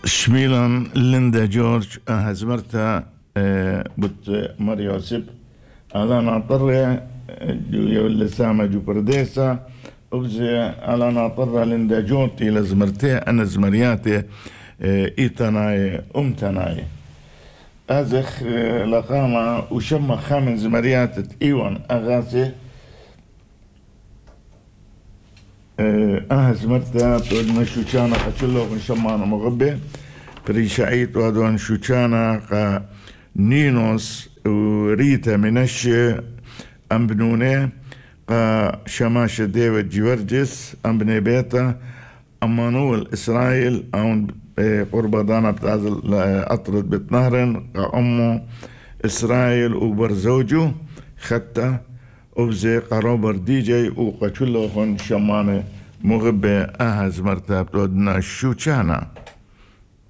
شميلان ليندا جورج هزمرتا بوت ماريو سيب الانا طرة يولي سامة جو برديسا وبزي الانا طرة ليندا جورتي لزمرتي انا زمرياتي ايتناي امتناي ازخ لقاما وشم خامن زمريات ايوان اغاسي زمرتا تودنا شوشانا قتلو من شمانا مغبي بريشايت وادوان شوشانا قا نينوس وريتا منش أمبنوني قا شماش ديفيد جيورجيس أمبني بيتا أمانول إسرائيل أون قربة دانا بتازل أطرد بتنهرن قا أمو إسرائيل وبرزوجو خطة وبزي قروبر دي جي وقتلو خن شمانة مغبي زمرتا بتودنا شوشانا